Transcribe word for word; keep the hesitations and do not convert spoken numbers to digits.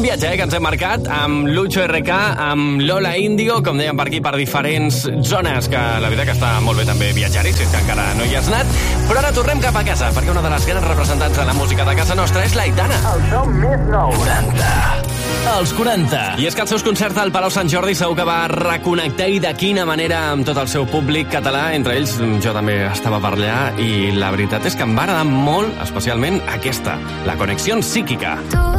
viatge, eh, que ens hem marcat amb Lucho R K, amb Lola Índigo, com dèiem per aquí, per diferents zones, que la veritat que està molt bé també viatjar-hi, si és que encara no hi has anat. Però ara tornem cap a casa, perquè una de les grans representants de la música de casa nostra és l'Aitana. El so més nou. quaranta. Els quaranta. I és que els seus concerts al Palau Sant Jordi segur que va reconnectar, i de quina manera, amb tot el seu públic català. Entre ells, jo també estava per allà, i la veritat és que em va agradar molt, especialment aquesta, la connexió psíquica. Tu